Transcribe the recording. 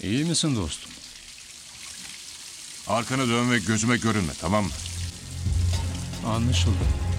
İyi misin dostum? Arkanı dön ve gözüme görünme, tamam mı? Anlaşıldı.